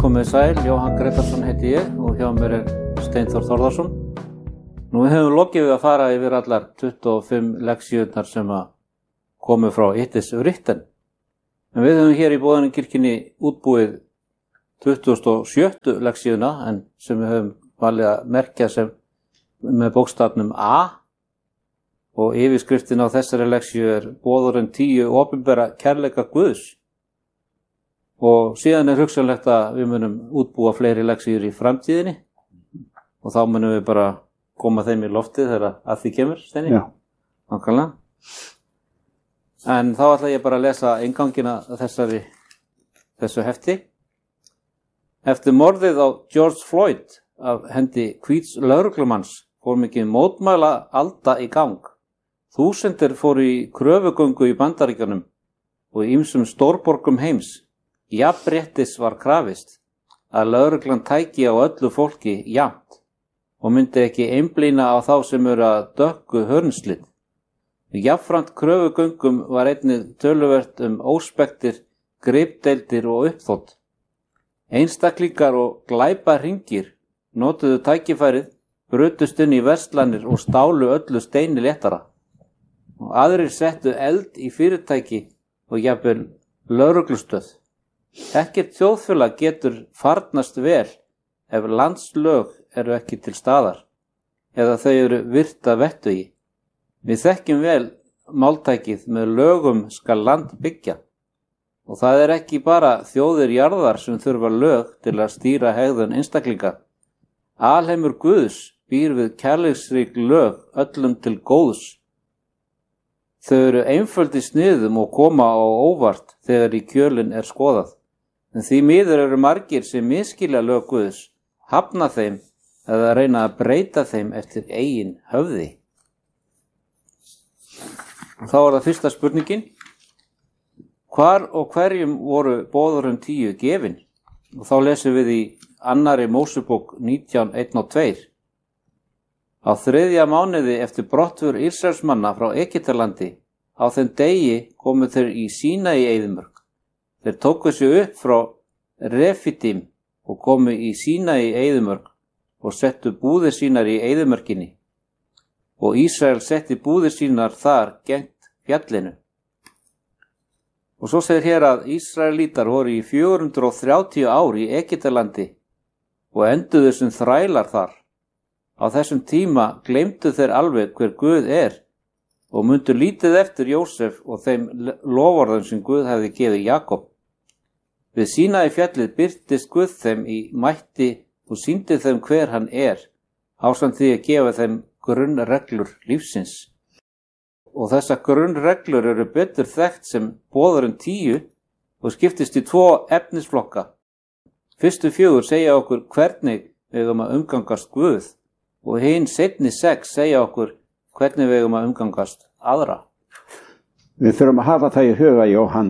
Komið sæl, Jóhann Gretarsson heiti ég og hjá mér Steinþór Þórðarsson. Nú við höfum lokið við að fara yfir allar 25 leksíurnar sem að komu frá Yttis Ritten. En við höfum hér í Boðunarkirkjunni útbúið 27. leksíuna en sem við höfum valið að merkja sem með bókstafnum A og yfirskriftin á þessari leksíu Boðorinn 10 opinbera kærleika Guðs. Og síðan hugsanlegt að við munum útbúa fleiri leksíur í framtíðinni og þá munum við bara koma þeim í loftið þegar að því kemur, Steini? Já. Nákvæmlega. En þá ætla ég bara að lesa inngangina þessu hefti. Eftir morðið á George Floyd af hendi hvíts lögreglumanns fór mikið mótmæla alda í gang. Þúsundir fóru í kröfugöngu í Bandaríkjunum og í ýmsum stórborgum heims. Jafnréttis var krafist að lögreglan tæki á öllu fólki jafnt og myndi ekki einblína á þá sem eru að dökku hörnslit. Jafnframt kröfugöngum var einnig töluvert óspektir, gripdeildir og uppþot. Einstaklingar og glæpahringir notuðu tækifærið, brutust inn í verslanir og stálu öllu steini léttara. Og aðrir settu eld í fyrirtæki og jafnvel lögreglustöð. Ekkert þjóðfélag getur farnast vel ef landslög eru ekki til staðar eða þau eru virt að vettugi. Við þekkjum vel máltækið með lögum skal land byggja og það ekki bara þjóðir jarðar sem þurfa lög til að stýra hegðun einstaklinga. Alheimur Guðs býr við kærleiksrík lög öllum til góðs. Þau eru einföld í sniðum og koma á óvart þegar í kjölinn skoðað. En því miður eru margir sem misskilja lög Guðs, hafna þeim eða reyna að breyta þeim eftir eigin höfði. Þá það fyrsta spurningin. Hvar og hverjum voru boðorinn 10 gefin? Og þá lesum við í 2. Mósebók 19:1-2. Á 3. mánuði eftir brottför Ísraelsmanna frá Egyptalandi, á þeim degi komu þeir í Sínaí eyðimörk. Þeir tóku sig upp frá Refidim og komu í Sínaí eyðimörk og settu búðir sínar í eyðimörkinni. Og Ísrael setti búðir sínar þar gegnt fjallinu. Og svo segir hér að Ísraelítar voru í 430 ár í Egyptalandi og enduðu sem þrælar þar. Á þessum tíma gleymdu þeir alveg hver Guð og mundu lítið eftir Jósef og þeim loforðum sem Guð hefði gefið Jakob. Við Sínaí fjallið birtist Guð þeim í mætti og sýndi þeim hver hann ásamt því að gefa þeim grunnreglur lífsins. Og þessar grunnreglur eru betur þekkt sem boðorinn 10 og skiptist í 2 efnisflokka. Fyrstu 4 segja okkur hvernig við eigum að umgangast Guð og hin seinni 6 segja okkur hvernig við eigum að umgangast aðra. Við þurfum að hafa það í huga, Jóhann,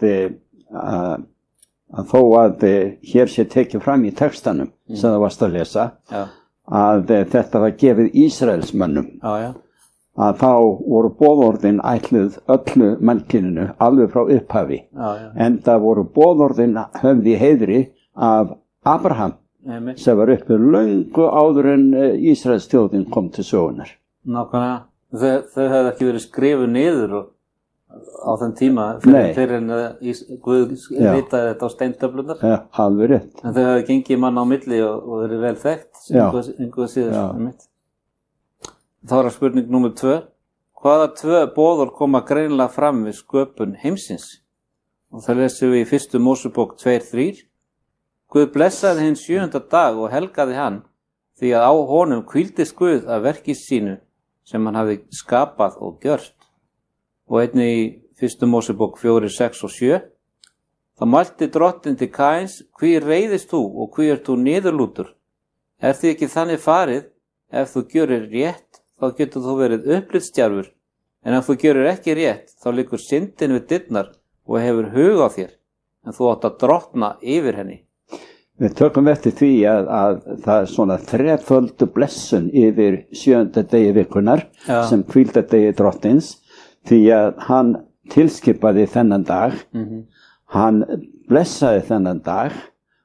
að þó að hér sé tekið fram í textanum sem það varst að lesa, að þetta var gefið Ísraelsmönnum, að þá voru boðorðin ætluð öllu mannkyninu alveg frá upphafi, en það voru boðorðin höfð í heiðri af Abraham, sem var uppi löngu áður en Ísraelsþjóðin kom til sögunar. Nákvæmlega. Þau hefði ekki verið skrifuð niður á þann tíma fyrir en Guð ritaði þetta á steintöflunar. Ja, alveg rétt. En þau hefði gengið mann á milli og verið vel þekkt einhverju síður. Þá það spurning númer 2. Hvaða 2 boðorð koma greinilega fram við sköpun heimsins? Og það lesum við í 1. Mósebók 2:3. Guð blessaði hinn 7. dag og helgaði hann, því að á honum hvíldist Guð af verki sínu sem hann hafði skapað og gjört. Og einnig í 1. Mósebók 4:6 og 7. Það mælti drottinn til Kains, hví reiðist þú og hví þú niðurlútur? Því ekki þannig farið, ef þú gjörir rétt, þá getur þú verið upplitsdjarfur, en ef þú gjörir ekki rétt, þá liggur syndin við dyrnar og hefur hug á þér, en þú átt að drottna yfir henni. Við tökum eftir því að það svona þreföldu blessun yfir 7. degi vikunnar sem hvíldardegi drottins, því að hann tilskipaði þennan dag, hann blessaði þennan dag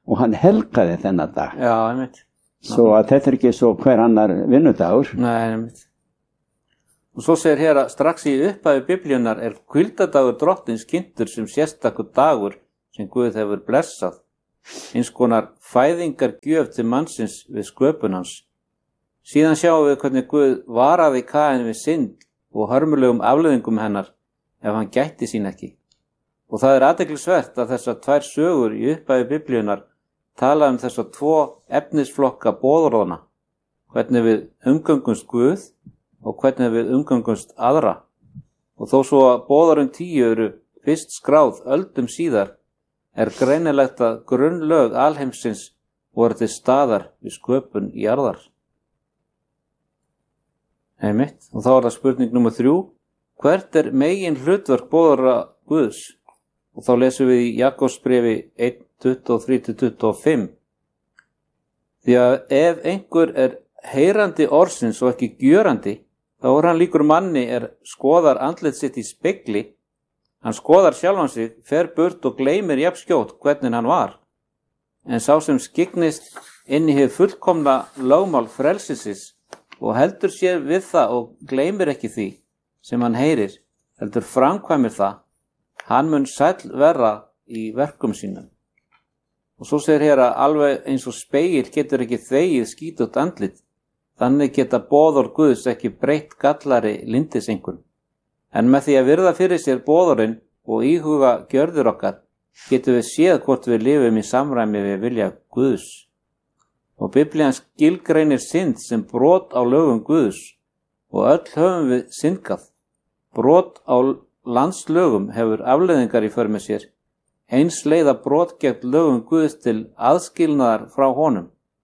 og hann helgaði þennan dag. Já, einmitt. Svo að þetta ekki svo hver annar vinnudagur. Nei, einmitt. Og svo segir hér að strax í upphafi Biblíunnar hvíldadagur Drottins kynntur sem sérstakur dagur sem Guð hefur blessað, eins konar fæðingargjöf til mannsins við sköpun hans. Síðan sjáum við hvernig Guð varaði Kain við synd og hörmulegum afleiðingum hennar ef hann gætti sín ekki. Og það athyglisvert að þessar tvær sögur í upphafi Biblíunnar tala þessar tvo efnisflokka boðorðana, hvernig við umgöngumst Guð og hvernig við umgöngumst aðra. Og þó svo að boðorðin 10 eru fyrst skráð öldum síðar, greinilegt að grunnlög alheimsins voru til staðar við sköpun jarðar. Einmitt. Og þá það spurning nummer 3. Hvert megin hlutverk boðorða Guðs? Og þá lesum við í Jakobsbréfi 1:23-25. Því að ef einhver heyrandi orðsins og ekki gjörandi, þá hann líkur manni skoðar andlit sitt í spegli, hann skoðar sjálfan sig, fer burt og gleymir jafnskjótt hvernig hann var. En sá sem skygnist inn í hið fullkomna lögmál frelsisins og heldur sér við það og gleymir ekki því sem hann heyrir, heldur framkvæmir það, hann mun sæll verða í verkum sínum. Og svo segir hér að alveg eins og spegill getur ekki þvegið skítugt andlit, þannig geta boðorð Guðs ekki breytt gallari lindisengun. En með því að virða fyrir sér boðorðin og íhuga gjörðir okkar, getum við séð hvort við lifum í samræmi við vilja Guðs. Og Biblían skilgreinir synd sem brot á lögum Guðs og öll höfum við syndgað. Brot á landslögum hefur afleiðingar í för með sér, eins leiða brot gegn lögum Guðs til aðskilnaðar frá honum.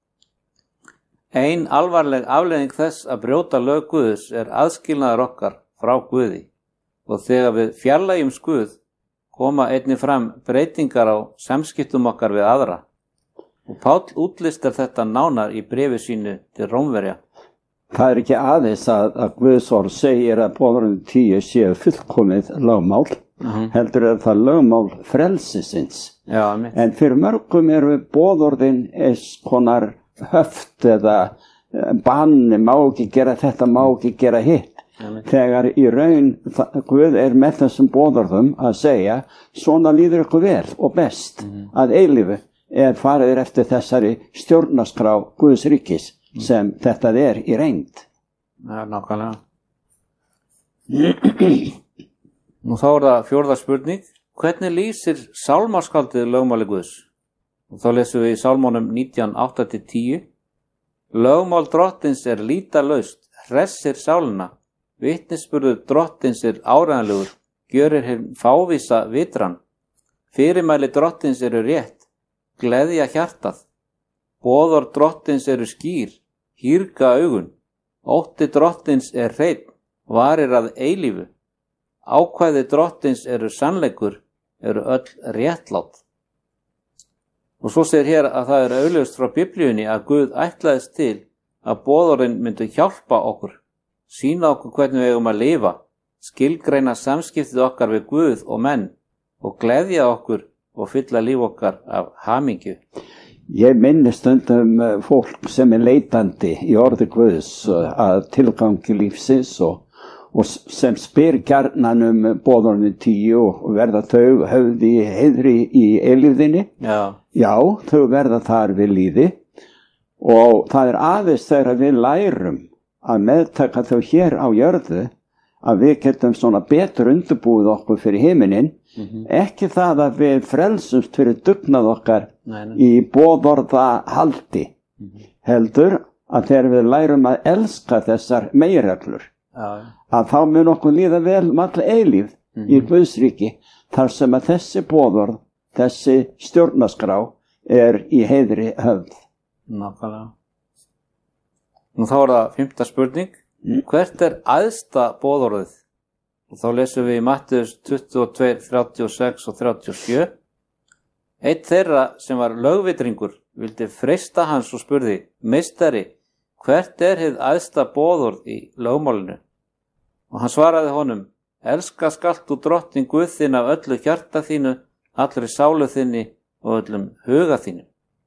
Ein alvarleg afleiðing þess að brjóta lög Guðs aðskilnaðar okkar frá Guði, og þegar við fjarlægjum Guð koma einnig fram breytingar á samskiptum okkar við aðra. Og Páll útlistar þetta nánar í bréfi sínu til Rómverja. Það ekki aðeins að Guðs orð segir að boðorðin 10 séu fullkomið lögmál, heldur það lögmál frelsisins. Já, en fyrir mörgum boðorðin konar höft eða banni, má ekki gera þetta, má ekki gera hitt. Þegar í raun Guð með þessum boðorðum að segja, svona líður ykkur vel og best að eilífu farið eftir þessari stjórnarskrá Guðs ríkis sem þetta í reynd. Já, nákvæmlega. Nú þá það 4. spurning. Hvernig lýsir sálmaskáldið lögmáli Guðs? Og þá lesum við í Sálmónum 19:8-10. Lögmál Drottins lýtalaust, hressir sálina. Vitnisburður Drottins áreiðanlegur, gjörir hinn fávísa vitran. Fyrirmæli Drottins rétt, gleðja hjartað. Boðorð Drottins skýr, hýrga augun. Ótti Drottins hreinn, varir að eilífu. Ákvæði Drottins sannleikur, öll réttlát. Og svo segir hér að það augljóst frá Biblíunni að Guð ætlaðist til að boðorðin myndu hjálpa okkur, sýna okkur hvernig við eigum að lifa, skilgreina samskiptið okkar við Guð og menn og gleðja okkur og fylla líf okkar af hamingju. Ég minni stundum fólk sem leitandi í orði Guðs að tilgangi lífsins og sem spyr gjarnan boðorðin 10 og verða þau höfði heiðri í eilífðinni. Já, þau verða þar við líði og það aðeins þegar við lærum að meðtaka þau hér á jörðu að við getum svona betur undirbúið okkur fyrir himinin, ekki það að við frelsumst fyrir dugnað okkar í boðorðahaldi, heldur að þegar við lærum að elska þessar meginreglur, að þá mun okkur líða vel alla eilífð í Guðsríki, þar sem að þessi boðorð, þessi stjórnarskrá í heiðri höfð. Nákvæmlega. Nú þá það 5. spurning. Hvert æðsta boðorðið? Og þá lesum við í Mattheus 22, 36 og 37. Einn þeirra sem var lögvitringur vildi freista hans og spurði, meistari, hvert hið æðsta boðorð í lögmálinu? Og hann svaraði honum, elska skalt þú Drottinn Guð þinn af öllu hjarta þínu, allri sálu þinni og öllum huga þínu.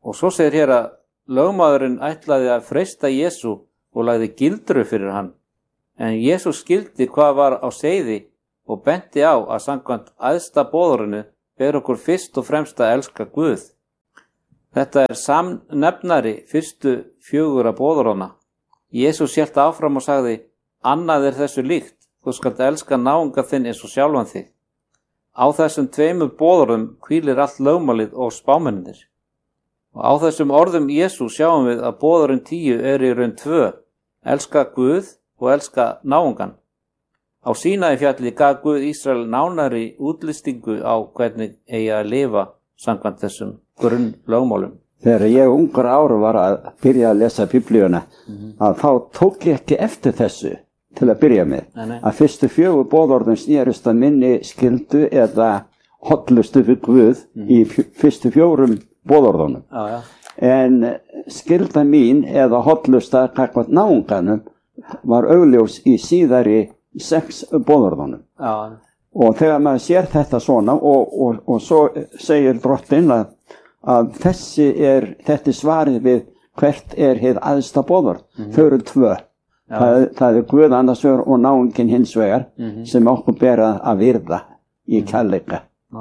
Og svo segir hér að lögmaðurinn ætlaði að freista Jesú og lagði gildru fyrir hann. En Jesú skildi hvað var á seiði og benti á að samkvæmt æðsta boðorðinu ber okkur fyrst og fremst að elska Guð. Þetta er samnefnari fyrstu 4 boðorðanna. Jesús hélt áfram og sagði: Annað er þessu líkt, þú skalt elska náunga þinn eins og sjálfan þig. Á þessum 2 boðorðum hvílir allt lögmálið og spámennir. Og á þessum orðum Jesú sjáum við að boðorðin 10 í raun 2, elska Guð og elska náungan. Á Sínaí fjalli gaf Guð Ísrael nánari útlistingu á hvernig eigi að lifa samkvæmt þessum grunnlögmálum. Þegar ég ungur ára var að byrja að lesa Biblíuna, að þá tók ég ekki eftir þessu til að byrja með. Að fyrstu 4 boðorðin snerust að minni skyldu eða hollustu fyrir Guð í fyrstu 4 boðorðunum. En skylda mín eða hollusta gagnvart náunganum var augljós í síðari 6 boðorðunum. Og þegar maður sér þetta svona og svo segir Drottinn að þetta er svarið við hvert er hið æðsta boðorð. Þau eru 2. Það er Guð annars vegar og náunginn hins vegar sem okkur ber að virða í kærleika.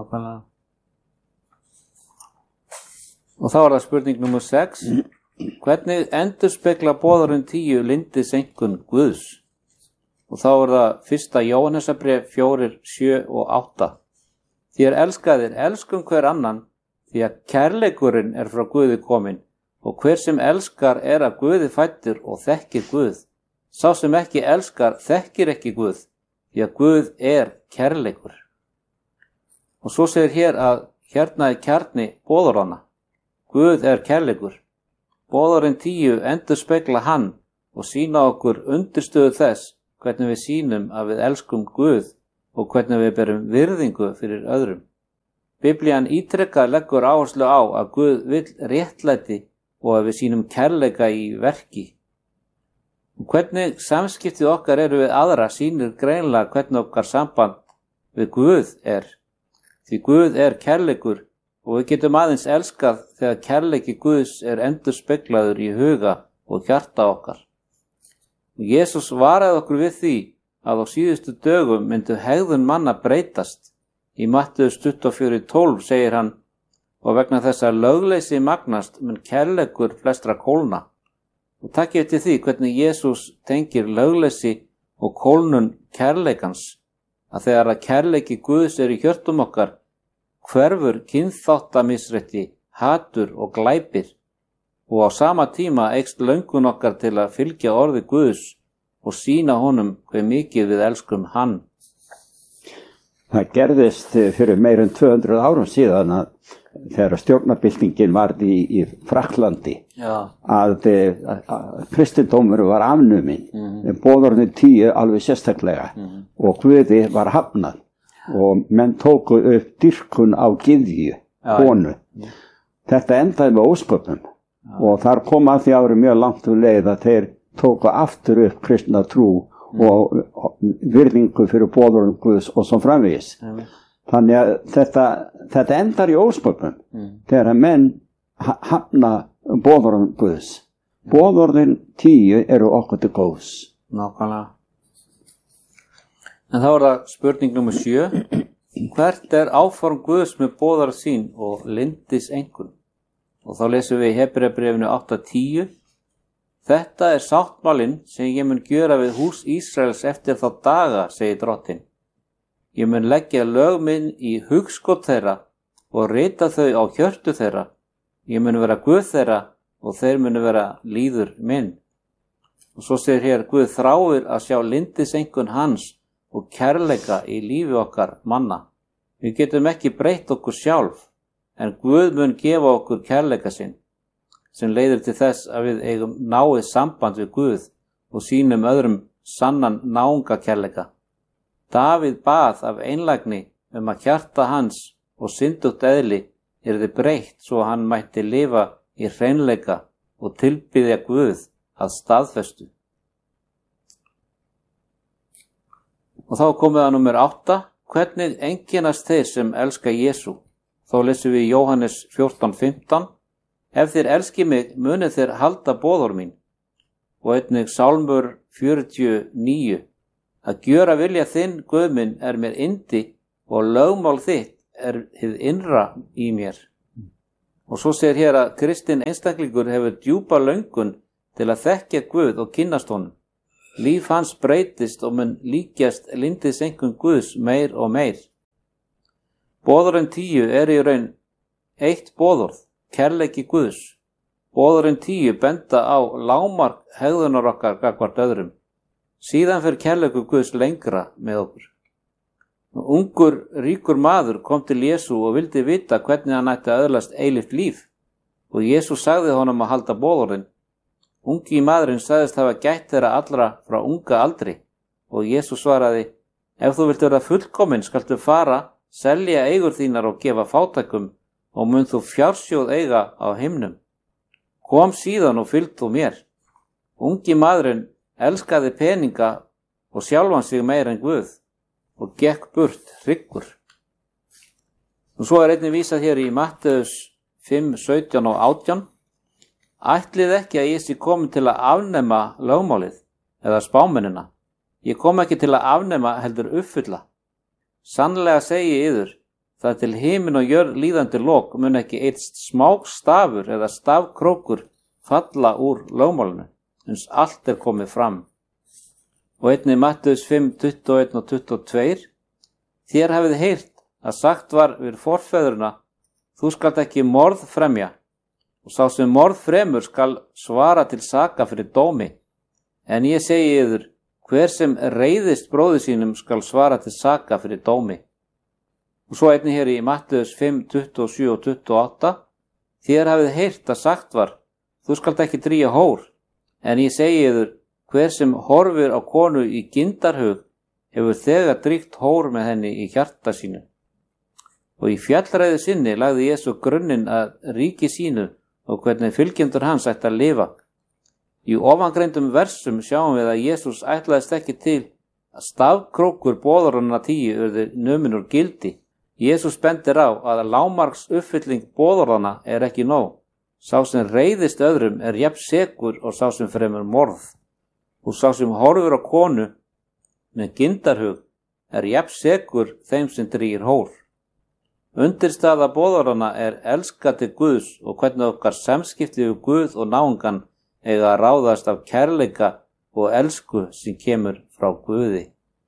Og þá er það spurning nummer 6. Hvernig endurspegla boðorðin 10 lyndiseinkunn Guðs? Og þá er það 1. Jóhannesarbréf 4, 7 og 8. Þér elskaðir, elskum hver annan, því að kærleikurinn er frá Guði kominn, og hver sem elskar er af Guði fæddur og þekkir Guð. Sá sem ekki elskar þekkir ekki Guð, því að Guð er kærleikur. Og svo segir hér að hérna er kjarni boðorðanna. Guð er kærleikur. Boðorðin 10 endurspegla hann og sýna okkur undirstöðu þess hvernig við sýnum að við elskum Guð og hvernig við berum virðingu fyrir öðrum. Biblían ítrekað leggur áherslu á að Guð vill réttlæti og að við sýnum kærleika í verki. Hvernig samskiptið okkar eru við aðra sýnir greinlega hvernig okkar samband við Guð er. Því Guð er kærleikur og við getum aðeins elskað þegar kærleiki Guðs er endurspeglaður í huga og hjarta okkar. Jesús varaði okkur við því að á síðustu dögum myndu hegðun manna breytast. Í Mattheus 24:12 segir hann: Og vegna þess að lögleysi magnast mun kærleikur flestra kólna. Og takkið eftir því hvernig Jesús tengir lögleysi og kólnun kærleikans, að þegar að kærleiki Guðs er í hjörtum okkar, hverfur kynþáttamisrétti, hatur og glæpir, og á sama tíma eykst löngun okkar til að fylgja orði Guðs og sýna honum hve mikið við elskum hann. Það gerðist fyrir meir en 200 árum síðan að þegar stjórnarbyltingin varð í Frakklandi að kristindómur var afnuminn, boðorðin 10 alveg sérstaklega og Guði var hafnað og menn tóku upp dýrkun á gyðju, konu. Þetta endaði með ósköpum og þar kom að því árið mjög langt um leið að þeir tóku aftur upp kristna trú og virðingu fyrir boðorðum Guðs og svo framvegis. Þannig að þetta endar í ósköpum þegar að menn hafna boðorðum Guðs. Boðorðin 10 eru okkur til góðs. Nákvæmlega. En þá er það spurning nummer 7. Hvert er áform Guðs með boðorð sín og lyndiseinkunn? Og þá lesum við í Hebreabréfinu 8:10. Þetta er sáttmálinn sem ég mun gjöra við hús Ísraels eftir þá daga, segir Drottinn. Ég mun leggja lög minn í hugskot þeirra og rita þau á hjörtu þeirra. Ég mun vera Guð þeirra og þeir munu vera líður minn. Og svo segir hér: Guð þráir að sjá lyndiseinkunn hans og kærleika í lífi okkar manna. Við getum ekki breytt okkur sjálf, en Guð mun gefa okkur kærleika sinn, sem leiðir til þess að við eigum náið samband við Guð og sýnum öðrum sannan náunga kærleika. Davíð bað af einlægni að hjarta hans og syndugt eðli yrði breytt svo hann mætti lifa í hreinleika og tilbiðja Guð að staðfestu. Og þá komið að númer 8. Hvernig einkennast þeir sem elska Jesú? Þá lesum við Jóhannes 14:15. ef þér elski mig, munið þér halda boðorð mín. Og einnig Sálmur 49, að gjöra vilja þinn, Guð minn, er mér yndi og lögmál þitt er hið innra í mér. Og svo segir hér að kristinn einstaklingur hefur djúpa löngun til að þekkja Guð og kynnast honum. Líf hans breytist og mun líkjast lindisengun Guðs meir og meir. Boðorðin 10 er í raun eitt boðorð, kærleiki Guðs. Boðorðin 10 benda á lágmark hegðunar okkar gagnvart öðrum. Síðan fer kærleikur Guðs lengra með okkur. Ungur, ríkur maður kom til Jesú og vildi vita hvernig hann ætti að öðlast eilíft líf. Og Jesú sagði honum að halda boðorðin. Ungi maðurinn sagðist hafa gætt þeirra allra frá unga aldri. Og Jesú svaraði, ef þú vilt vera fullkominn skaltu fara, selja eigur þínar og gefa fátækum og mun þú fjársjóð eiga á himnum. Kom síðan og fylg þú mér. Ungi maðurinn elskaði peninga og sjálfan sig meir en Guð og gekk burt hryggur. Og svo er einnig vísað hér í Matteus 5, 17 og 18. Ætlið ekki að ég sé komin til að afnema lögmálið eða spámennina. Ég kom ekki til að afnema heldur uppfylla. Sannlega segi yður, það til himin og jörð líðandi lok mun ekki eitt smákstafur eða stafkrókur falla úr lögmálinu, uns allt er komið fram. Og einnig Matteus 5, 21 og 22. Þér hafið heyrt að sagt var við forfeðurna, þú skalt ekki morð fremja, og sá sem morð fremur skal svara til saka fyrir dómi. En ég segi yður, hver sem reiðist bróður sínum skal svara til saka fyrir dómi. Og svo einnig hér í Matteus 5, 27 og 28. Þér hafið heyrt að sagt var, þú skalt ekki drýja hór, en ég segi yður, hver sem horfir á konu í gyndarhug hefur þegar drýgt hór með henni í hjarta sínu. Og í fjallræði sinni lagði Jesú grunninn að ríki sínu og hvernig fylgjendur hans ætti að lifa. Í ofangreindum versum sjáum við að Jesús ætlaðist ekki til að stafkrókur boðorðanna 10 urði numin úr gildi. Jesús bendir á að lágmarks uppfylling boðorðanna er ekki nóg. Sá sem reiðist öðrum er jafn sekur og sá sem fremur morð. Og sá sem horfir á konu með gyndarhug er jafn sekur þeim sem drýgir hór. Undirstaða boðorðanna er elska til Guðs og hvernig okkar samskipti við Guð og náungan eiga að ráðast af kærleika og elsku sem kemur frá Guði.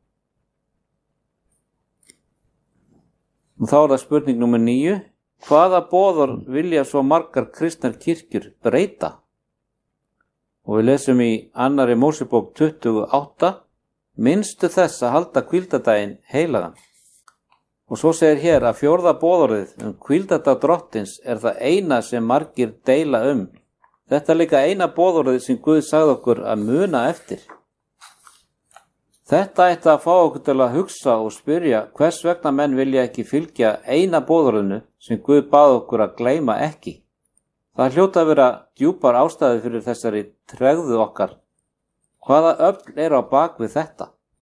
Og þá er það spurning númer 9. Hvaða boðorð vilja svo margar kristnar kirkjur breyta? Og við lesum í 2. Mósebók 28, minnstu þess að halda hvíldardaginn heilagan. Og svo segir hér að 4. boðorðið hvíldardag drottins er það eina sem margir deila Þetta er líka eina boðorðið sem Guð sagði okkur að muna eftir. Þetta ætti að fá okkur til að hugsa og spyrja hvers vegna menn vilja ekki fylgja eina boðorðinu sem Guð bað okkur að gleyma ekki. Það hljóta að vera djúpar ástæður fyrir þessari tregðu okkar. Hvaða öfl er á bak við þetta?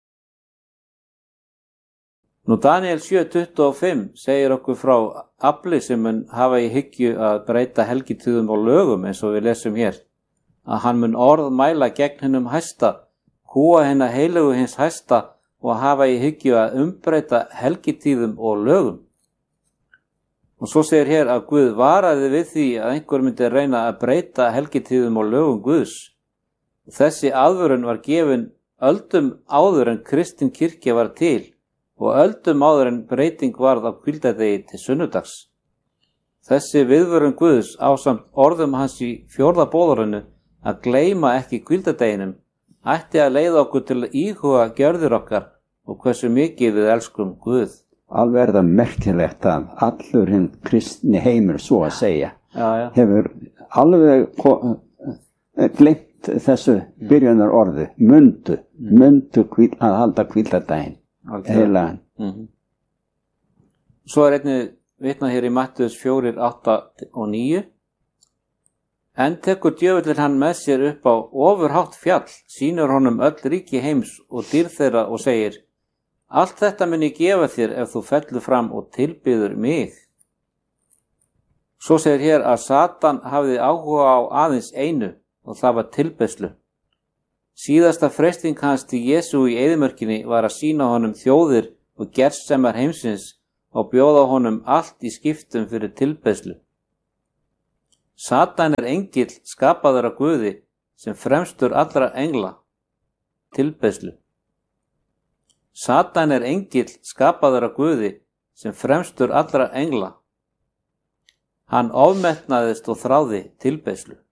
Nú Daniel 7:25 segir okkur frá afli sem mun hafa í hyggju að breyta helgitíðum og lögum eins og við lesum hér. Að hann mun orð mæla gegn hinum hæsta, kúa hina heilögu hins hæsta og hafa í hyggju að umbreyta helgitíðum og lögum. Og svo segir hér að Guð varaði við því að einhver myndi reyna að breyta helgitíðum og lögum Guðs. Þessi aðvörun var gefin öldum áður en kristin kirkja var til og öldum áður en breyting varð á hvíldardegi til sunnudags. Þessi viðvörun Guðs ásamt orðum hans í 4. boðorðinu að gleyma ekki hvíldardeginum ætti að leiða okkur til að íhuga gjörðir okkar og hversu mikið við elskum Guð. Alveg er það merkilegt að allur hinn kristni heimur svo að segja hefur alveg gleymt þessu byrjunar orðu, mundu að halda hvíldardaginn heilagan. Svo er einnig vitnað hér í Matteus 4, 8 og 9. En tekur djöfullinn hann með sér upp á ofurhátt fjall, sýnir honum öll ríki heims og dýr þeirra og segir, allt þetta mun ég gefa þér ef þú fellur fram og tilbyður mig. Svo segir hér að Satan hafði áhuga á aðeins einu og það var tilbeiðslu. Síðasta freisting hans til Jesú í eyðimörkinni var að sýna honum þjóðir og gersemar heimsins og bjóða honum allt í skiptum fyrir tilbeiðslu. Satan engill skapaður af Guði sem fremstur allra engla. Tilbeiðslu. Satan engill skapaður af Guði sem fremstur allra engla. Hann ofmetnaðist og þráði tilbeiðslu.